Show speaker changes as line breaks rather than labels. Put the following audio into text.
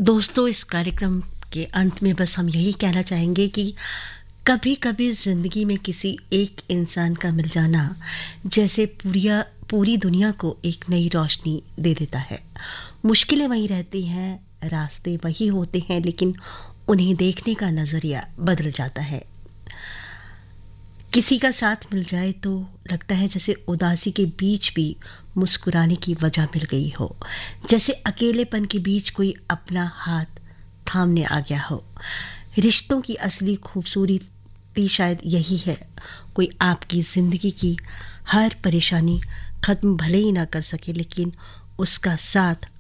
दोस्तों, इस कार्यक्रम के अंत में बस हम यही कहना चाहेंगे कि कभी-कभी ज़िंदगी में किसी एक इंसान का मिल जाना जैसे पूरी दुनिया को एक नई रोशनी दे देता है। मुश्किलें वही रहती हैं, रास्ते वही होते हैं, लेकिन उन्हें देखने का नज़रिया बदल जाता है। किसी का साथ मिल जाए तो लगता है जैसे उदासी के बीच भी मुस्कुराने की वजह मिल गई हो, जैसे अकेलेपन के बीच कोई अपना हाथ थामने आ गया हो। रिश्तों की असली खूबसूरती शायद यही है, कोई आपकी ज़िंदगी की हर परेशानी ख़त्म भले ही ना कर सके, लेकिन उसका साथ